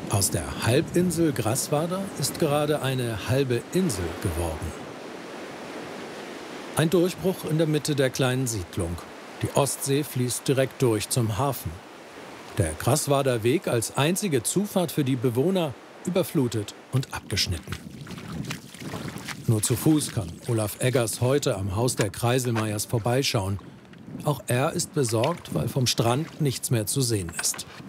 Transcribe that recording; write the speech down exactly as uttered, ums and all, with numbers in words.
Aus der Halbinsel Grasswader ist gerade eine halbe Insel geworden. Ein Durchbruch in der Mitte der kleinen Siedlung. Die Ostsee fließt direkt durch zum Hafen. Der Grasswader Weg als einzige Zufahrt für die Bewohner überflutet und abgeschnitten. Nur zu Fuß kann Olaf Eggers heute am Haus der Kreiselmeyers vorbeischauen. Auch er ist besorgt, weil vom Strand nichts mehr zu sehen ist.